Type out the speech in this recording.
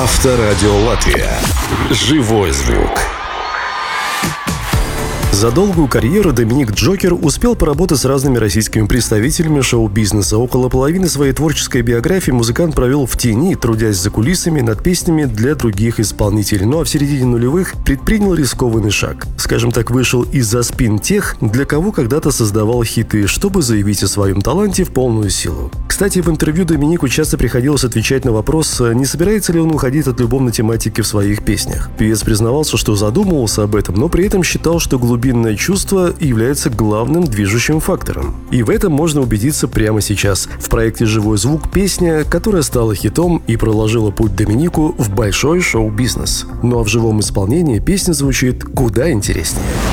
Авторадио Латвия. Живой звук. За долгую карьеру Доминик Джокер успел поработать с разными российскими представителями шоу-бизнеса. Около половины своей творческой биографии музыкант провел в тени, трудясь за кулисами над песнями для других исполнителей. Ну а в середине нулевых предпринял рискованный шаг. Скажем так, вышел из-за спин тех, для кого когда-то создавал хиты, чтобы заявить о своем таланте в полную силу. Кстати, в интервью Доминику часто приходилось отвечать на вопрос, не собирается ли он уходить от любовной тематики в своих песнях. Певец признавался, что задумывался об этом, но при этом считал, что глубинное чувство является главным движущим фактором. И в этом можно убедиться прямо сейчас. В проекте «Живой звук» песня, которая стала хитом и проложила путь Доминику в большой шоу-бизнес. Ну а в живом исполнении песня звучит куда интереснее.